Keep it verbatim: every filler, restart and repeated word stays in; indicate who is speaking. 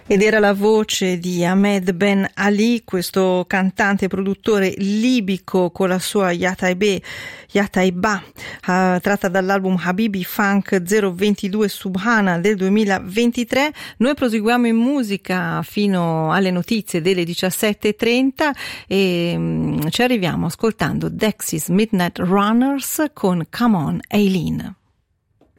Speaker 1: Ed era la voce di Ahmed Ben Ali, questo cantante e produttore libico con la sua Yataibe, Yataiba, uh, tratta dall'album Habibi Funk zero ventidue Subhana del duemilaventitré. Noi proseguiamo in musica fino alle notizie delle diciassette e trenta e um, ci arriviamo ascoltando Dexys Midnight Runners con Come On Aileen.